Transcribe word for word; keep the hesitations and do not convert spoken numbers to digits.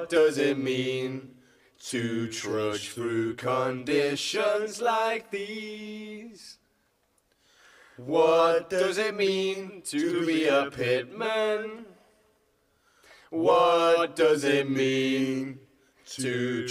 What does it mean to trudge through conditions like these? What does it mean to be a pitman? What does it mean to